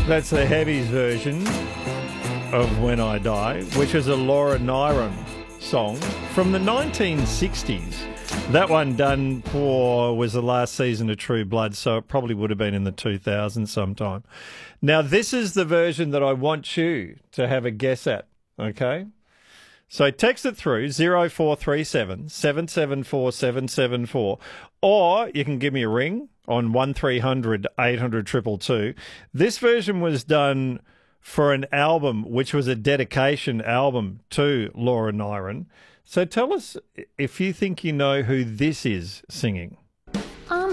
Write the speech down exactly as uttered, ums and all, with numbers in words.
That's the Heavies version of When I Die, which is a Laura Nyron song from the nineteen sixties. That one done for was the last season of True Blood, so it probably would have been in the two thousands sometime. Now, this is the version that I want you to have a guess at, okay? So text it through zero four three seven, seven seven four, seven seven four, or you can give me a ring on one three hundred, eight hundred, two two two. This version was done for an album which was a dedication album to Laura Nyron. So tell us if you think you know who this is singing.